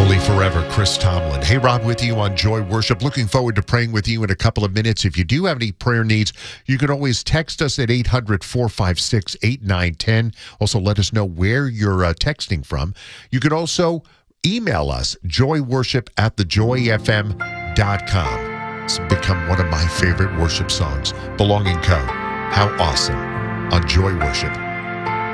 Holy Forever, Chris Tomlin. Hey, Rob, with you on Joy Worship. Looking forward to praying with you in a couple of minutes. If you do have any prayer needs, you can always text us at 800-456-8910. Also, let us know where you're texting from. You can also email us, joyworship@thejoyfm.com. It's become one of my favorite worship songs, Belonging Co. How awesome on Joy Worship.